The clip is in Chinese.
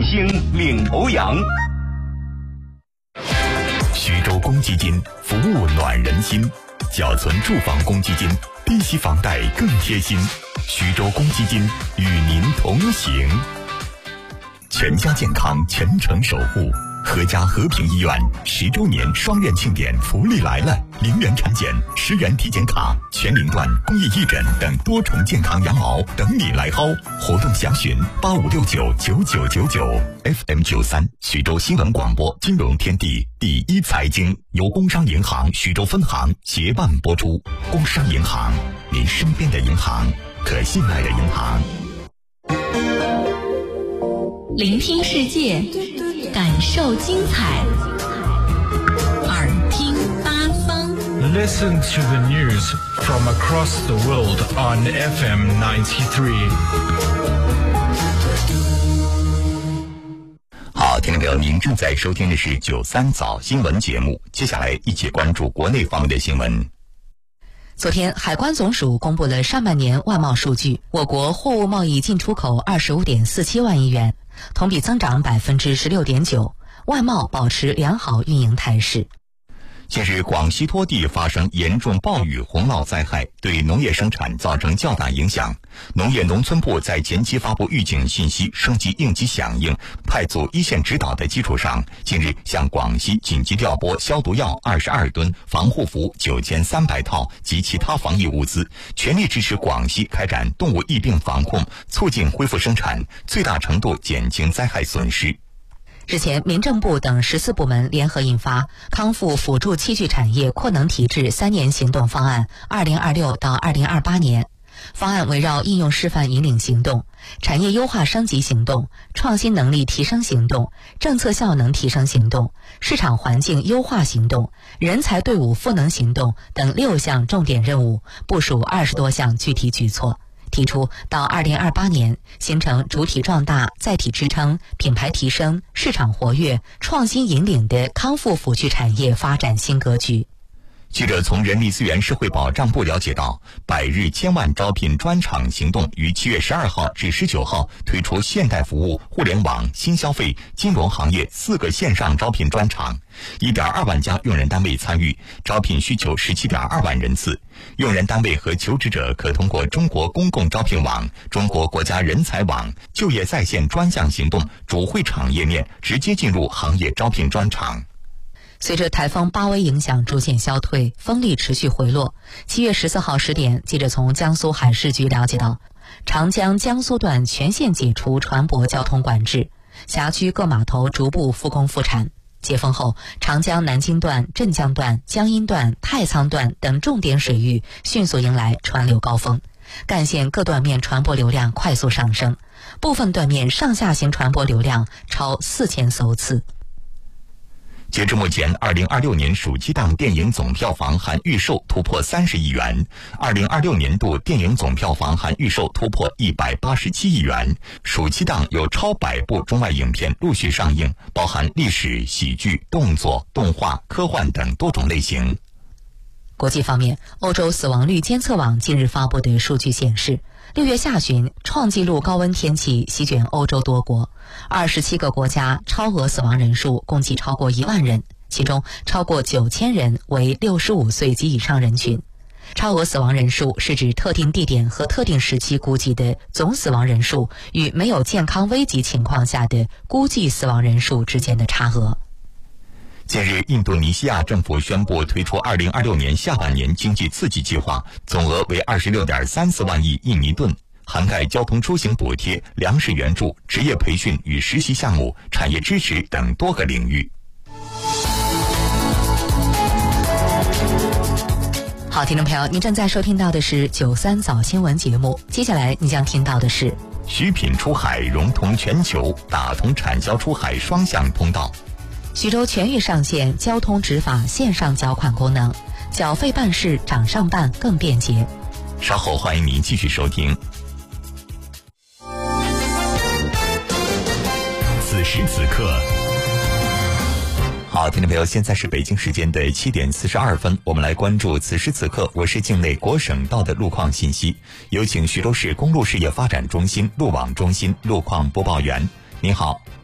兴领头羊。 徐州公积金服务暖人心，缴存住房公积金，低息房贷更贴心。徐州公积金与您同行，全家健康全程守护。合家和平医院10周年双元庆典福利来了！0元产检、10元体检卡、全龄段公益义诊等多重健康羊毛等你来薅。活动详询85699999 FM93徐州新闻广播金融天地第一财经由工商银行徐州分行协办播出。工商银行，您身边的银行，可信赖的银行。 聆听世界，感受精彩，耳听八方。 Listen to the news from across the world on FM 93. 好，听众朋友，您正在收听的是93早新闻节目，接下来一起关注国内方面的新闻。 昨天，海关总署公布了上半年外贸数据，我国货物贸易进出口25.47万亿元，同比增长16.9%，外贸保持良好运营态势。 近日，广西多地发生严重暴雨洪涝灾害，对农业生产造成较大影响。农业农村部在前期发布预警信息、升级应急响应、派组一线指导的基础上，近日向广西紧急调拨消毒药22吨、防护服9300套及其他防疫物资，全力支持广西开展动物疫病防控，促进恢复生产，最大程度减轻灾害损失。 日前，民政部等14部门联合印发《康复辅助器具产业扩能提质3年行动方案 （2026到2028年）》。方案围绕应用示范引领行动、产业优化升级行动、创新能力提升行动、政策效能提升行动、市场环境优化行动、人才队伍赋能行动等6项重点任务，部署20多项具体举措。提出到2028年形成主体壮大、载体支撑、品牌提升、市场活跃、创新引领的康复辅具产业发展新格局。 记者从人力资源社会保障部了解到，100日千万招聘专场行动于7月12号至19号推出现代服务、互联网、新消费、金融行业4个线上招聘专场，1.2万家用人单位参与，招聘需求17.2万人次。用人单位和求职者可通过中国公共招聘网、中国国家人才网、就业在线专项行动主会场页面直接进入行业招聘专场。 随着台风巴威影响逐渐消退，风力持续回落，7月14号10点，记者从江苏海事局了解到，长江江苏段全线解除船舶交通管制，辖区各码头逐步复工复产。解封后，长江南京段、镇江段、江阴段、太仓段等重点水域迅速迎来船流高峰，干线各段面船舶流量快速上升，部分段面上下行船舶流量超4000艘次。 截至目前，2026年暑期档电影总票房含预售突破30亿元，2026年度电影总票房含预售突破187亿元。暑期档有超100部中外影片陆续上映，包含历史、喜剧、动作、动画、科幻等多种类型。 国际方面，欧洲死亡率监测网近日发布的数据显示，6月下旬创纪录高温天气席卷欧洲多国，27个国家超额死亡人数共计超过1万人，其中超过9000人为65岁及以上人群。超额死亡人数是指特定地点和特定时期估计的总死亡人数与没有健康危急情况下的估计死亡人数之间的差额。 近日，印度尼西亚政府宣布推出2026年下半年经济刺激计划，总额为26.34万亿印尼盾，涵盖交通出行补贴、粮食援助、职业培训与实习项目、产业支持等多个领域。 好，听众朋友，您正在收听到的是93早新闻节目，接下来你将听到的是徐品出海融通全球，打通产销出海双向通道。 徐州全域上线交通执法线上缴款功能，缴费办事掌上办更便捷。 稍后欢迎您继续收听。此时此刻，好，听众朋友，现在是北京时间的7点42分，我们来关注此时此刻我市境内国省道的路况信息。有请徐州市公路事业发展中心路网中心路况播报员。您好。